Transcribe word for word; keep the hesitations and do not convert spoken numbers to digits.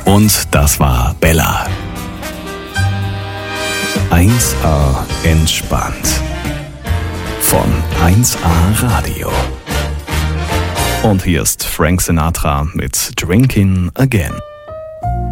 Und das war Bella. eins A entspannt. Von eins A Radio. Und hier ist Frank Sinatra mit Drinking Again.